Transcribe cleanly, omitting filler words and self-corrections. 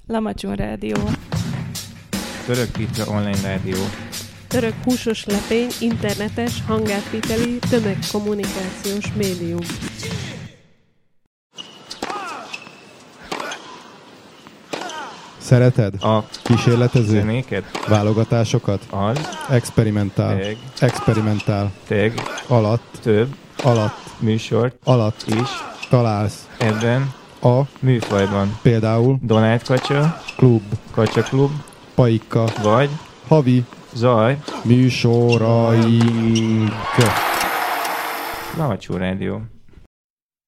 Lamacson Rádió. Török pizza online rádió. Török húsos lepény, internetes, hangátviteli, tömegkommunikációs médium. Szereted? A kísérletező? zenéket? Válogatásokat? Az. Experimentál. Teg. Experimentál. Teg. Alatt. Több. Alatt. Műsort. Alatt. Is. Találsz. Ebben. A. Műfajban. Például. Donát kacsa. Klub. Kacsa klub. Paika. Vagy. Havi. Zaj. Műsoraink. Lamacson Rádió.